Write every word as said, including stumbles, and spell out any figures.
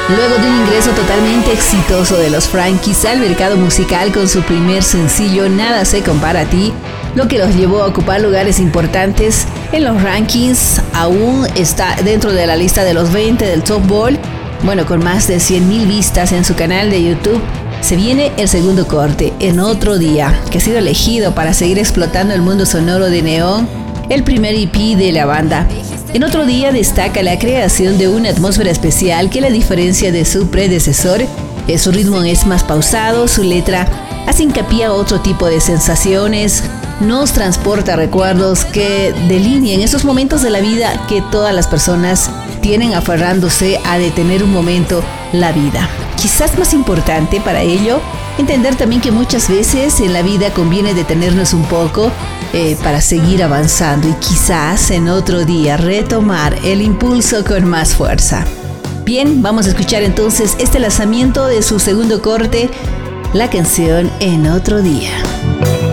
Luego de un ingreso totalmente exitoso de los Frankies al mercado musical con su primer sencillo Nada se compara a ti, lo que los llevó a ocupar lugares importantes en los rankings, aún está dentro de la lista de los veinte del Top Ball. Bueno, con más de cien mil vistas en su canal de YouTube, se viene el segundo corte, En Otro Día, que ha sido elegido para seguir explotando el mundo sonoro de Neon, el primer E P de la banda. En Otro Día destaca la creación de una atmósfera especial que, a la diferencia de su predecesor, su ritmo es más pausado, su letra hace hincapié a otro tipo de sensaciones, nos transporta recuerdos que delinean esos momentos de la vida que todas las personas tienen aferrándose a detener un momento la vida. Quizás más importante para ello, entender también que muchas veces en la vida conviene detenernos un poco eh, para seguir avanzando y quizás en otro día retomar el impulso con más fuerza. Bien, vamos a escuchar entonces este lanzamiento de su segundo corte, la canción En Otro Día.